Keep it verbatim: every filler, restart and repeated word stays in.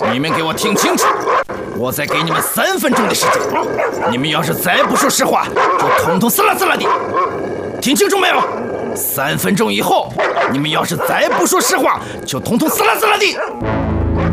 你们给我听清楚，我再给你们三分钟的时间，你们要是再不说实话，就统统撕拉撕拉的。听清楚没有？三分钟以后，你们要是再不说实话，就统统撕拉撕拉的。